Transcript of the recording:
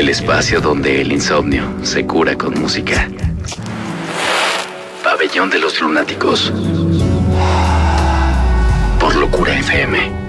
el espacio donde el insomnio se cura con música. Pabellón de los Lunáticos. Por Locura FM.